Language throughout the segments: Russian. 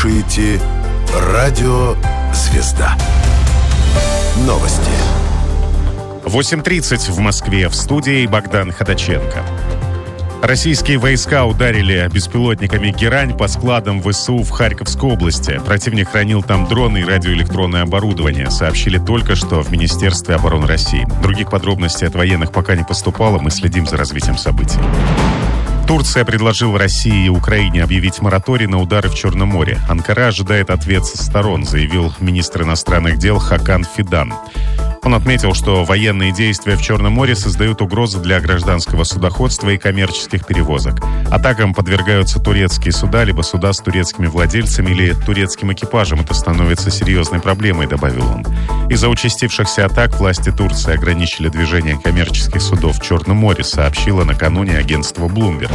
слушаете «Радио Звезда». Новости. 8:30 в Москве. В студии Богдан Ходаченко. Российские войска ударили беспилотниками «Герань» по складам ВСУ в Харьковской области. Противник хранил там дроны и радиоэлектронное оборудование, сообщили только что в Министерстве обороны России. Других подробностей от военных пока не поступало, мы следим за развитием событий. Турция предложила России и Украине объявить мораторий на удары в Черном море. Анкара ожидает ответ со сторон, заявил министр иностранных дел Хакан Фидан. Он отметил, что военные действия в Черном море создают угрозу для гражданского судоходства и коммерческих перевозок. Атакам подвергаются турецкие суда, либо суда с турецкими владельцами или турецким экипажем. Это становится серьезной проблемой, добавил он. Из-за участившихся атак власти Турции ограничили движение коммерческих судов в Черном море, сообщило накануне агентство Bloomberg.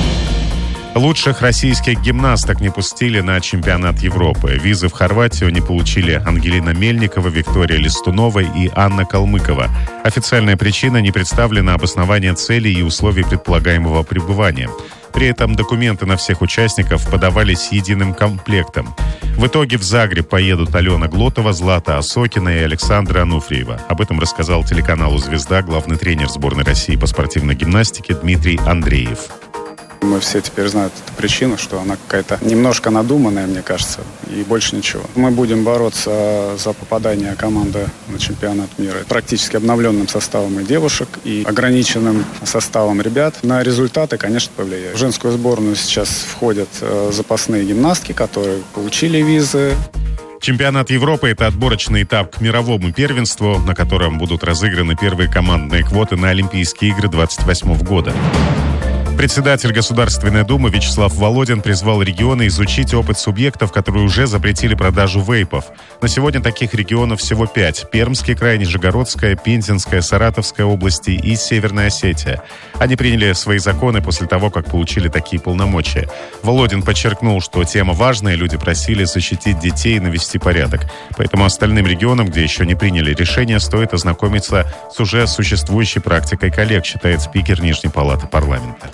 Лучших российских гимнасток не пустили на чемпионат Европы. Визы в Хорватию не получили Ангелина Мельникова, Виктория Листунова и Анна Калмыкова. Официальная причина — не представлено обоснование целей и условий предполагаемого пребывания. При этом документы на всех участников подавались единым комплектом. В итоге в Загреб поедут Алена Глотова, Злата Осокина и Александра Ануфриева. Об этом рассказал телеканалу «Звезда» главный тренер сборной России по спортивной гимнастике Дмитрий Андреев. Мы все теперь знают эту причину, что она какая-то немножко надуманная, мне кажется, и больше ничего. Мы будем бороться за попадание команды на чемпионат мира практически обновленным составом и девушек, и ограниченным составом ребят. На результаты, конечно, повлияют. В женскую сборную сейчас входят запасные гимнастки, которые получили визы. Чемпионат Европы – это отборочный этап к мировому первенству, на котором будут разыграны первые командные квоты на Олимпийские игры 2028 года. Председатель Государственной Думы Вячеслав Володин призвал регионы изучить опыт субъектов, которые уже запретили продажу вейпов. На сегодня таких регионов всего 5. Пермский край, Нижегородская, Пензенская, Саратовская области и Северная Осетия. Они приняли свои законы после того, как получили такие полномочия. Володин подчеркнул, что тема важная, люди просили защитить детей и навести порядок. Поэтому остальным регионам, где еще не приняли решение, стоит ознакомиться с уже существующей практикой коллег, считает спикер Нижней палаты парламента.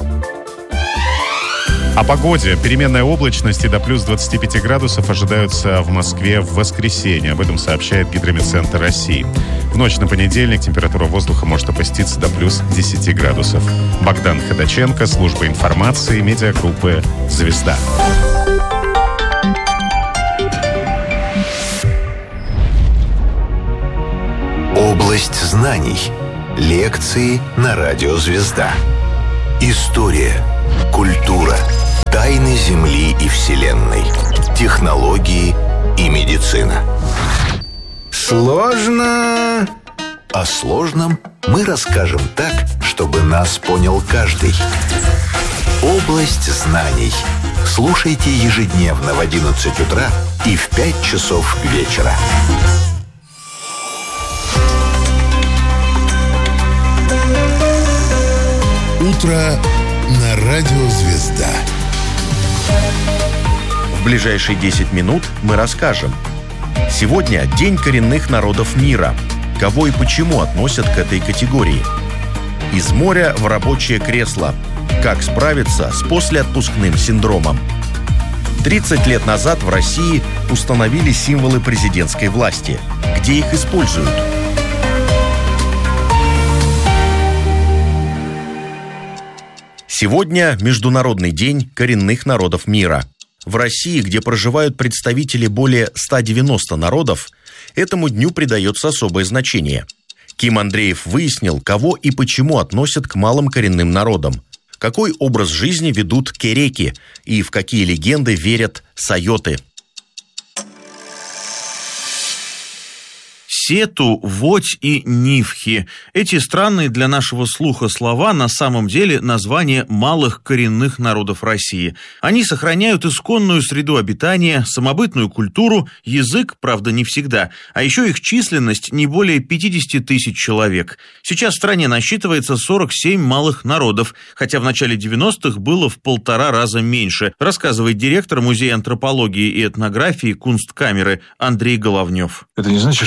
О погоде. Переменная облачность и до плюс 25 градусов ожидаются в Москве в воскресенье. Об этом сообщает Гидрометцентр России. В ночь на понедельник температура воздуха может опуститься до плюс 10 градусов. Богдан Ходаченко, служба информации, медиагруппы «Звезда». Область знаний. Лекции на радио «Звезда». История, культура, тайны Земли и Вселенной, технологии и медицина. Сложно? О сложном мы расскажем так, чтобы нас понял каждый. Область знаний. Слушайте ежедневно в 11 утра и в 5 часов вечера. Утро на радио «Звезда». В ближайшие 10 минут мы расскажем. Сегодня День коренных народов мира. Кого и почему относят к этой категории? Из моря в рабочее кресло. Как справиться с послеотпускным синдромом? 30 лет назад в России установили символы президентской власти. Где их используют? Сегодня Международный день коренных народов мира. В России, где проживают представители более 190 народов, этому дню придается особое значение. Ким Андреев выяснил, кого и почему относят к малым коренным народам, какой образ жизни ведут кереки и в какие легенды верят сайоты. Сету, Водь и Нивхи. Эти странные для нашего слуха слова на самом деле названия малых коренных народов России. Они сохраняют исконную среду обитания, самобытную культуру, язык, правда, не всегда, а еще их численность не более 50 тысяч человек. Сейчас в стране насчитывается 47 малых народов, хотя в начале 90-х было в 1,5 раза меньше, рассказывает директор Музея антропологии и этнографии Кунсткамеры Андрей Головнев. Это не значит, что из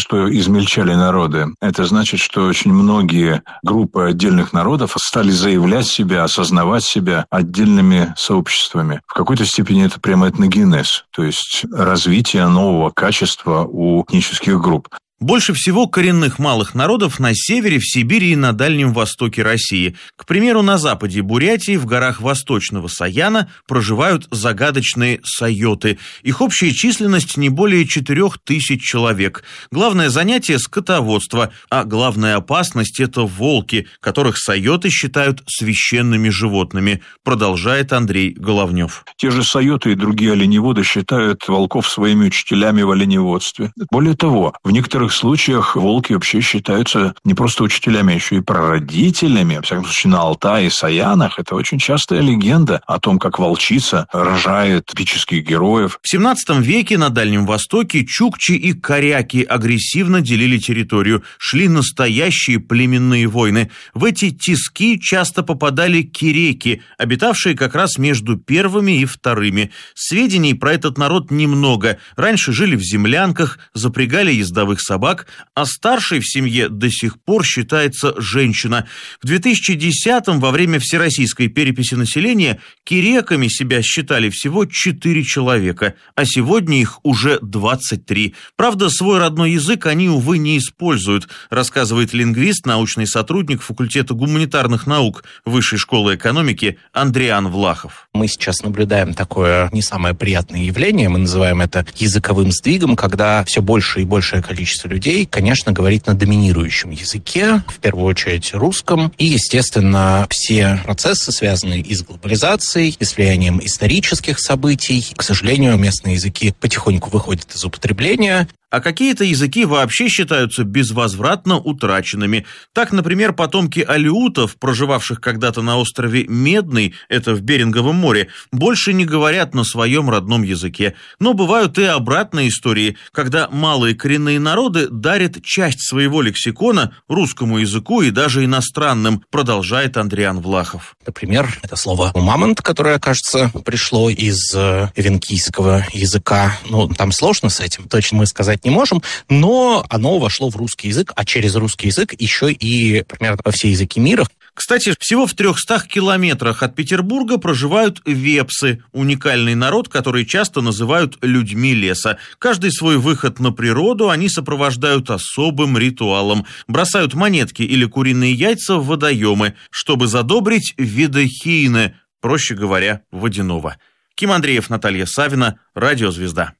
измельчали народы. Это значит, что очень многие группы отдельных народов стали заявлять себя, осознавать себя отдельными сообществами. В какой-то степени это прямо этногенез, то есть развитие нового качества у этнических групп. Больше всего коренных малых народов на севере, в Сибири и на Дальнем Востоке России. К примеру, на западе Бурятии, в горах Восточного Саяна, проживают загадочные сайоты. Их общая численность не более 4000 человек. Главное занятие – скотоводство, а главная опасность – это волки, которых сайоты считают священными животными, продолжает Андрей Головнев. Те же сайоты и другие оленеводы считают волков своими учителями в оленеводстве. Более того, в некоторых случаях волки вообще считаются не просто учителями, а еще и прародителями. Во всяком случае, на Алтае и Саянах это очень частая легенда о том, как волчица рожает эпических героев. В 17 веке на Дальнем Востоке чукчи и коряки агрессивно делили территорию. Шли настоящие племенные войны. В эти тиски часто попадали киреки, обитавшие как раз между первыми и вторыми. Сведений про этот народ немного. Раньше жили в землянках, запрягали ездовых собак, а старшей в семье до сих пор считается женщина. В 2010-м во время всероссийской переписи населения киреками себя считали всего 4 человека, а сегодня их уже 23. Правда, свой родной язык они, увы, не используют, рассказывает лингвист, научный сотрудник факультета гуманитарных наук Высшей школы экономики Андриан Влахов. Мы сейчас наблюдаем такое не самое приятное явление, мы называем это языковым сдвигом, когда все больше и большее количество людей, конечно, говорит на доминирующем языке, в первую очередь русском. И, естественно, все процессы, связанные и с глобализацией, и с влиянием исторических событий, к сожалению, местные языки потихоньку выходят из употребления. А какие-то языки вообще считаются безвозвратно утраченными. Так, например, потомки алеутов, проживавших когда-то на острове Медный, это в Беринговом море, больше не говорят на своем родном языке. Но бывают и обратные истории, когда малые коренные народы дарят часть своего лексикона русскому языку и даже иностранным, продолжает Андриан Влахов. Например, это слово «мамонт», которое, кажется, пришло из эвенкийского языка. Там сложно с этим, точно мы сказать не можем, но оно вошло в русский язык, а через русский язык еще и примерно во все языки мира. Кстати, всего в 300 километрах от Петербурга проживают вепсы, уникальный народ, который часто называют людьми леса. Каждый свой выход на природу они сопровождают особым ритуалом. Бросают монетки или куриные яйца в водоемы, чтобы задобрить видохийне, проще говоря, водяного. Ким Андреев, Наталья Савина, Радио Звезда.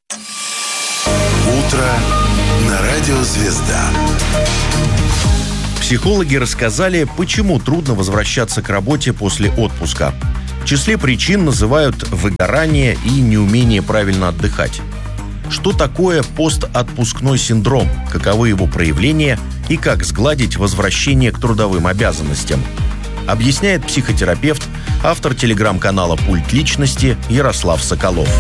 Утро на Радио Звезда. Психологи рассказали, почему трудно возвращаться к работе после отпуска. В числе причин называют выгорание и неумение правильно отдыхать. Что такое постотпускной синдром, каковы его проявления и как сгладить возвращение к трудовым обязанностям, объясняет психотерапевт, автор телеграм-канала «Пульт личности» Ярослав Соколов.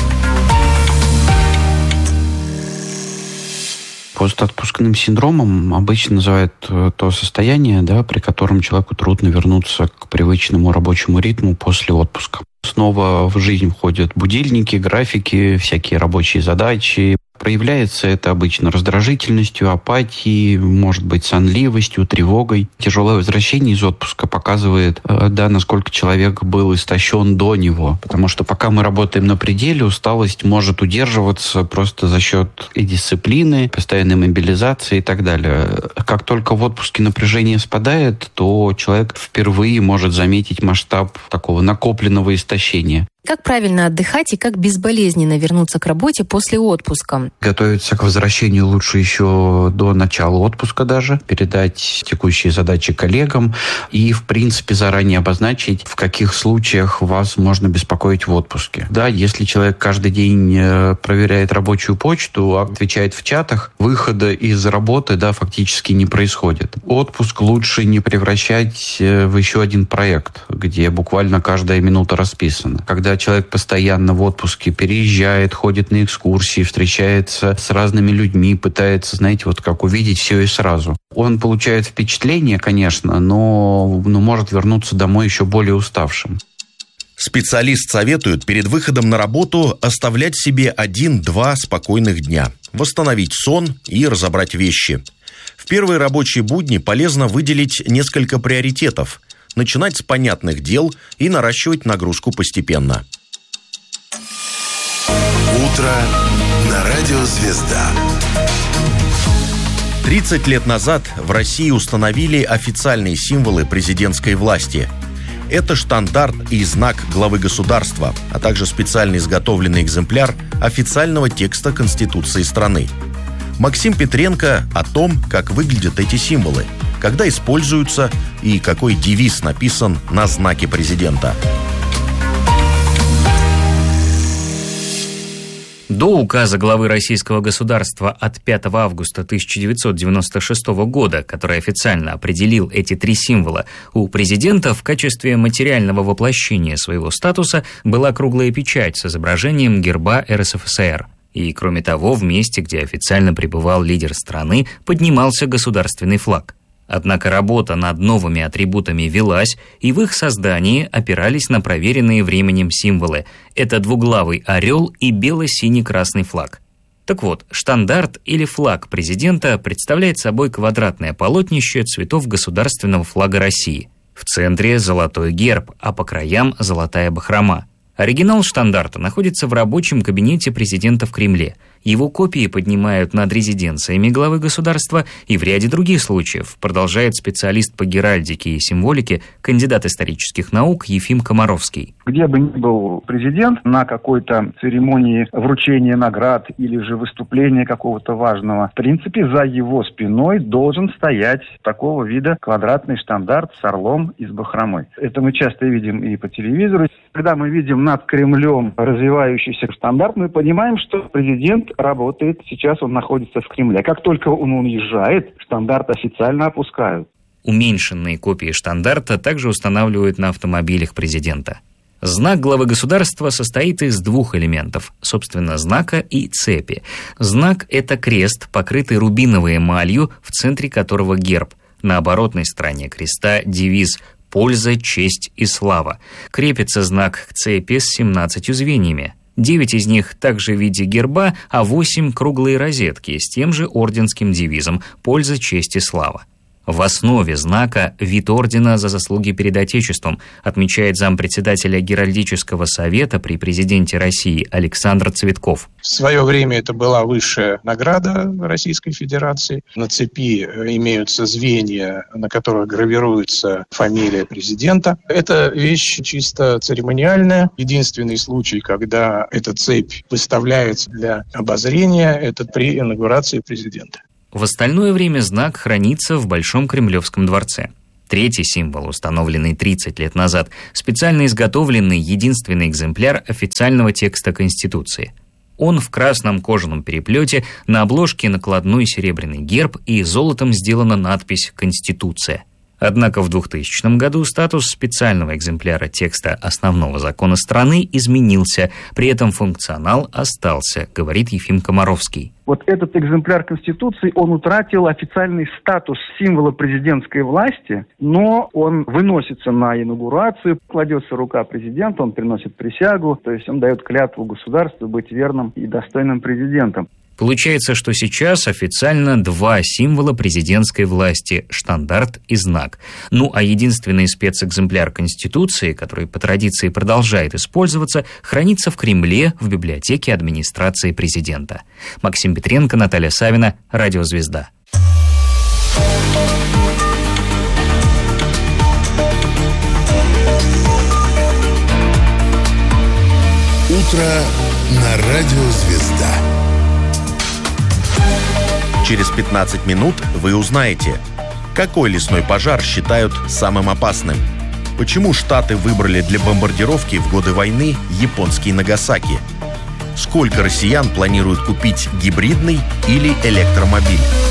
Постотпускным синдромом обычно называют то состояние, при котором человеку трудно вернуться к привычному рабочему ритму после отпуска. Снова в жизнь входят будильники, графики, всякие рабочие задачи. Проявляется это обычно раздражительностью, апатией, может быть, сонливостью, тревогой. Тяжелое возвращение из отпуска показывает, насколько человек был истощен до него. Потому что пока мы работаем на пределе, усталость может удерживаться просто за счет и дисциплины, постоянной мобилизации и так далее. Как только в отпуске напряжение спадает, то человек впервые может заметить масштаб такого накопленного истощения. Как правильно отдыхать и как безболезненно вернуться к работе после отпуска? Готовиться к возвращению лучше еще до начала отпуска даже, передать текущие задачи коллегам и, в принципе, заранее обозначить, в каких случаях вас можно беспокоить в отпуске. Если человек каждый день проверяет рабочую почту, отвечает в чатах, выхода из работы, фактически не происходит. Отпуск лучше не превращать в еще один проект, где буквально каждая минута расписана. Когда человек постоянно в отпуске переезжает, ходит на экскурсии, встречается с разными людьми, пытается, как увидеть все и сразу. Он получает впечатление, конечно, но может вернуться домой еще более уставшим. С Специалист советует перед выходом на работу оставлять себе 1-2 спокойных дня, восстановить сон и разобрать вещи. В первые рабочие будни полезно выделить несколько приоритетов, начинать с понятных дел и наращивать нагрузку постепенно. Утро на радио «Звезда». 30 лет назад в России установили официальные символы президентской власти. Это штандарт и знак главы государства, а также специально изготовленный экземпляр официального текста Конституции страны. Максим Петренко о том, как выглядят эти символы, когда используются и какой девиз написан на знаке президента. До указа главы российского государства от 5 августа 1996 года, который официально определил эти 3 символа, у президента в качестве материального воплощения своего статуса была круглая печать с изображением герба РСФСР. И, кроме того, в месте, где официально пребывал лидер страны, поднимался государственный флаг. Однако работа над новыми атрибутами велась, и в их создании опирались на проверенные временем символы. Это двуглавый орел и бело-синий-красный флаг. Так вот, штандарт или флаг президента представляет собой квадратное полотнище цветов государственного флага России. В центре золотой герб, а по краям золотая бахрома. Оригинал штандарта находится в рабочем кабинете президента в Кремле. Его копии поднимают над резиденциями главы государства и в ряде других случаев, продолжает специалист по геральдике и символике, кандидат исторических наук Ефим Комаровский. Где бы ни был президент, на какой-то церемонии вручения наград или же выступления какого-то важного, в принципе, за его спиной должен стоять такого вида квадратный штандарт с орлом и с бахромой. Это мы часто видим и по телевизору. Когда мы видим над Кремлем развивающийся штандарт, мы понимаем, что президент работает, сейчас он находится в Кремле. Как только он уезжает, штандарт официально опускают. Уменьшенные копии штандарта также устанавливают на автомобилях президента. Знак главы государства состоит из 2 элементов, собственно, знака и цепи. Знак – это крест, покрытый рубиновой эмалью, в центре которого герб. На оборотной стороне креста девиз «Польза, честь и слава». Крепится знак к цепи с 17 звеньями. 9 из них также в виде герба, а 8 – круглые розетки с тем же орденским девизом «Польза, честь и слава». В основе знака вид ордена за заслуги перед Отечеством, отмечает зампредседателя Геральдического совета при президенте России Александр Цветков. В свое время это была высшая награда Российской Федерации. На цепи имеются звенья, на которых гравируется фамилия президента. Это вещь чисто церемониальная. Единственный случай, когда эта цепь выставляется для обозрения, это при инаугурации президента. В остальное время знак хранится в Большом Кремлевском дворце. 3-й символ, установленный 30 лет назад, специально изготовленный единственный экземпляр официального текста Конституции. Он в красном кожаном переплете, на обложке накладной серебряный герб и золотом сделана надпись «Конституция». Однако в 2000 году статус специального экземпляра текста основного закона страны изменился, при этом функционал остался, говорит Ефим Комаровский. Вот этот экземпляр Конституции, он утратил официальный статус символа президентской власти, но он выносится на инаугурацию, кладется рука президента, он приносит присягу, то есть он дает клятву государству быть верным и достойным президентом. Получается, что сейчас официально 2 символа президентской власти – штандарт и знак. Ну а единственный спецэкземпляр Конституции, который по традиции продолжает использоваться, хранится в Кремле в библиотеке администрации президента. Максим Петренко, Наталья Савина, Радио «Звезда». Утро на радио «Звезда». Через 15 минут вы узнаете, какой лесной пожар считают самым опасным, почему Штаты выбрали для бомбардировки в годы войны японский Нагасаки, сколько россиян планируют купить гибридный или электромобиль.